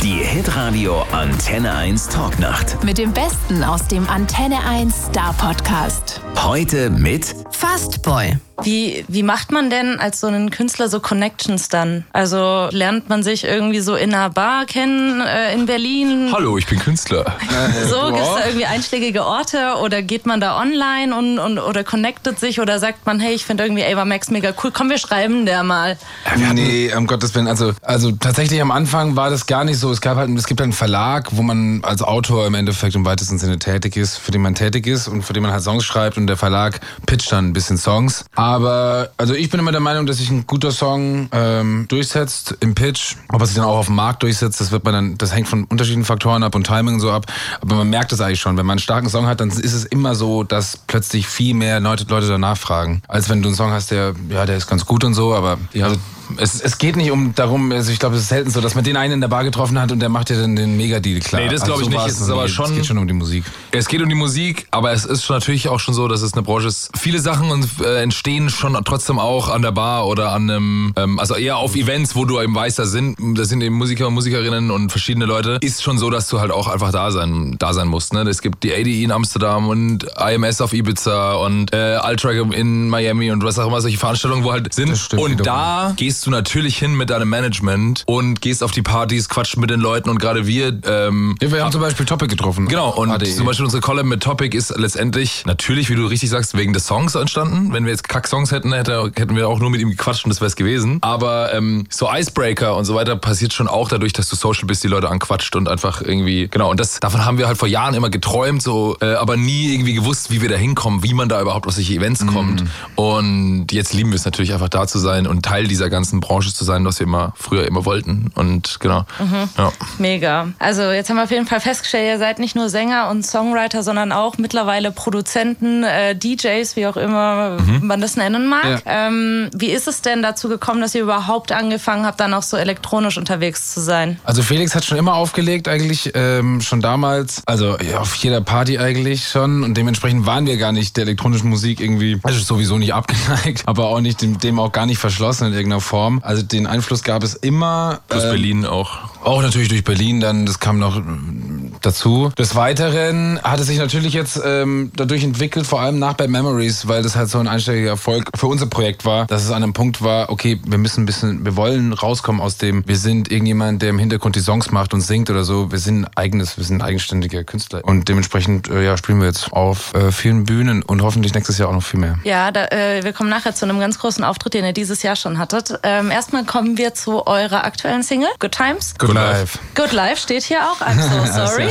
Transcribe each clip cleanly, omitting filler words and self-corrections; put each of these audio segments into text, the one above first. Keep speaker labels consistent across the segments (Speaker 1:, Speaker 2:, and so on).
Speaker 1: Die Hitradio Antenne 1 Talknacht.
Speaker 2: Mit dem Besten aus dem Antenne 1 Star Podcast.
Speaker 1: Heute mit
Speaker 3: Fastboy.
Speaker 4: Wie macht man denn als so einen Künstler so Connections dann? Also lernt man sich irgendwie so in einer Bar kennen in Berlin?
Speaker 5: Hallo, ich bin Künstler.
Speaker 4: So, gibt es da irgendwie einschlägige Orte oder geht man da online oder connectet sich oder sagt man, hey, ich finde irgendwie Ava Max mega cool, komm, wir schreiben der mal.
Speaker 6: Nee, um Gottes Willen, also tatsächlich am Anfang war das gar nicht so. Es gibt einen Verlag, wo man als Autor im Endeffekt im weitesten Sinne tätig ist, für den man tätig ist und für den man halt Songs schreibt und der Verlag pitcht dann ein bisschen Songs. Aber also ich bin immer der Meinung, dass sich ein guter Song durchsetzt im Pitch. Ob er sich dann auch auf dem Markt durchsetzt, das hängt von unterschiedlichen Faktoren ab und Timing und so ab. Aber man merkt es eigentlich schon. Wenn man einen starken Song hat, dann ist es immer so, dass plötzlich viel mehr Leute danach fragen. Als wenn du einen Song hast, der ist ganz gut und so, aber also, es geht nicht darum, also ich glaube, es ist selten so, dass man den einen in der Bar getroffen hat und der macht dir dann den Megadeal klar.
Speaker 5: Nee, das glaube ich nicht. Es ist aber schon,
Speaker 6: es geht schon um die Musik.
Speaker 5: Es geht um die Musik, aber es ist natürlich auch schon so, dass es eine Branche ist. Viele Sachen entstehen schon trotzdem auch an der Bar oder an einem, also eher auf Events, wo du eben weißt, da sind eben Musiker und Musikerinnen und verschiedene Leute. Ist schon so, dass du halt auch einfach da sein musst. Ne? Es gibt die ADE in Amsterdam und IMS auf Ibiza und Ultrack in Miami und was auch immer, solche Veranstaltungen, wo halt sind. Und da gehst du natürlich hin mit deinem Management und gehst auf die Partys, quatscht mit den Leuten und gerade wir...
Speaker 6: wir haben zum Beispiel Topic getroffen.
Speaker 5: Genau, und zum Beispiel unsere Collab mit Topic ist letztendlich natürlich, wie du richtig sagst, wegen des Songs entstanden. Wenn wir jetzt Kack-Songs hätten wir auch nur mit ihm gequatscht und das wäre es gewesen. Aber so Icebreaker und so weiter passiert schon auch dadurch, dass du social bist, die Leute anquatscht und einfach irgendwie... Genau, und davon haben wir halt vor Jahren immer geträumt, so, aber nie irgendwie gewusst, wie wir da hinkommen, wie man da überhaupt auf solche Events kommt. Und jetzt lieben wir es natürlich einfach da zu sein und Teil dieser ganzen Branche zu sein, was wir früher immer wollten. Und genau. Ja.
Speaker 4: Mega. Also jetzt haben wir auf jeden Fall festgestellt, ihr seid nicht nur Sänger und Songwriter, sondern auch mittlerweile Produzenten, DJs, wie auch immer man das nennen mag. Ja. Wie ist es denn dazu gekommen, dass ihr überhaupt angefangen habt, dann auch so elektronisch unterwegs zu sein?
Speaker 6: Also Felix hat schon immer aufgelegt eigentlich, schon damals, also ja, auf jeder Party eigentlich schon und dementsprechend waren wir gar nicht der elektronischen Musik irgendwie, also sowieso nicht abgeneigt, aber auch nicht dem auch gar nicht verschlossen in irgendeiner Form. Also den Einfluss gab es immer.
Speaker 5: Plus Berlin auch.
Speaker 6: Auch natürlich durch Berlin dann, das kam noch dazu. Des Weiteren hat es sich natürlich jetzt dadurch entwickelt, vor allem nach Bad Memories, weil das halt so ein einstelliger Erfolg für unser Projekt war, dass es an einem Punkt war, okay, wir wollen rauskommen aus dem, wir sind irgendjemand, der im Hintergrund die Songs macht und singt oder so, wir sind eigenständige Künstler. Und dementsprechend spielen wir jetzt auf vielen Bühnen und hoffentlich nächstes Jahr auch noch viel mehr.
Speaker 4: Ja, wir kommen nachher zu einem ganz großen Auftritt, den ihr dieses Jahr schon hattet. Erstmal kommen wir zu eurer aktuellen Single, Good Times.
Speaker 6: Good Life.
Speaker 4: Good Life steht hier auch, I'm so sorry.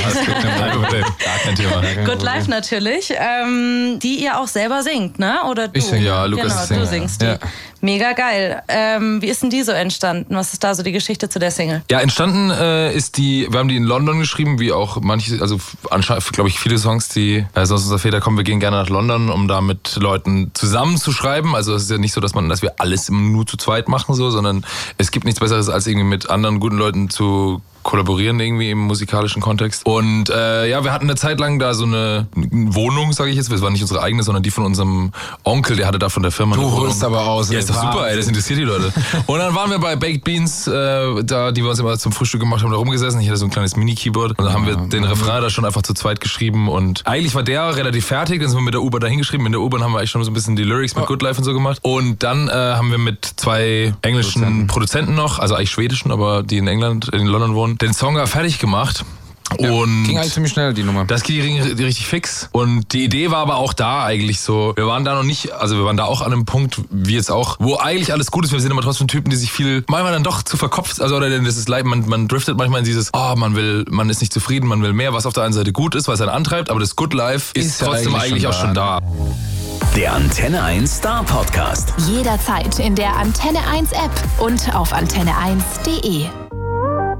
Speaker 4: Good Life natürlich, die ihr auch selber singt, ne? Oder du?
Speaker 6: Ich singe,
Speaker 5: ja, Lukas
Speaker 4: du singst die.
Speaker 6: Ja.
Speaker 4: Mega geil. Wie ist denn die so entstanden? Was ist da so die Geschichte zu der Single?
Speaker 5: Ja, entstanden ist wir haben die in London geschrieben, wie auch manche, also anscheinend, glaube ich, viele Songs, die sonst unser Väter kommen, wir gehen gerne nach London, um da mit Leuten zusammen zu schreiben. Also es ist ja nicht so, dass wir alles nur zu zweit machen, so, sondern es gibt nichts Besseres, als irgendwie mit anderen guten Leuten zu kollaborieren irgendwie im musikalischen Kontext. Und wir hatten eine Zeit lang da so eine Wohnung, sage ich jetzt. Das war nicht unsere eigene, sondern die von unserem Onkel, der hatte da von der Firma eine Wohnung.
Speaker 6: Du holst aber aus.
Speaker 5: Ja, ist doch super, ey, das interessiert die Leute. Und dann waren wir bei Baked Beans, die wir uns immer zum Frühstück gemacht haben, da rumgesessen. Ich hatte so ein kleines Mini-Keyboard. Und dann haben wir den Refrain da schon einfach zu zweit geschrieben. Und eigentlich war der relativ fertig. Dann sind wir mit der U-Bahn da hingeschrieben. In der U-Bahn haben wir eigentlich schon so ein bisschen die Lyrics mit Good Life und so gemacht. Und dann haben wir mit 2 englischen Produzenten noch, also eigentlich schwedischen, aber die in London wohnen, den Song fertig gemacht.
Speaker 6: Ja,
Speaker 5: und
Speaker 6: ging eigentlich ziemlich schnell, die Nummer.
Speaker 5: Das ging richtig fix. Und die Idee war aber auch da eigentlich so. Wir waren da noch nicht, also wir waren da auch an einem Punkt, wie jetzt auch, wo eigentlich alles gut ist. Wir sind aber trotzdem Typen, die sich manchmal dann doch zu verkopft, also oder das ist leid, man driftet manchmal in dieses, man ist nicht zufrieden, man will mehr, was auf der einen Seite gut ist, was einen antreibt, aber das Good Life ist trotzdem eigentlich auch schon da.
Speaker 1: Der Antenne 1 Star Podcast.
Speaker 2: Jederzeit in der Antenne 1 App und auf antenne1.de.